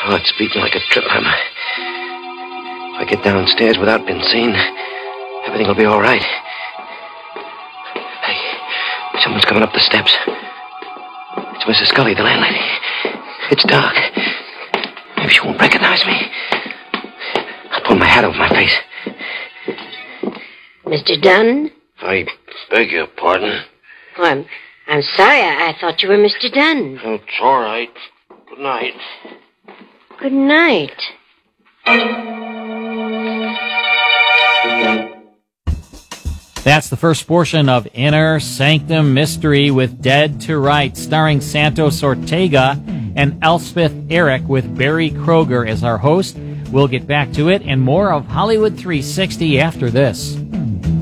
Oh, it's beating like a trip hammer. If I get downstairs without being seen, everything will be all right. Hey, someone's coming up the steps. It's Mrs. Scully, the landlady. It's dark. Maybe she won't recognize me. I'll pull my hat over my face. Mr. Dunn? I beg your pardon. Oh, I'm sorry. I thought you were Mr. Dunn. Oh, it's all right. Good night. Good night. That's the first portion of Inner Sanctum Mystery with Dead to Rights, starring Santos Ortega and Elspeth Eric with Barry Kroger as our host. We'll get back to it and more of Hollywood 360 after this.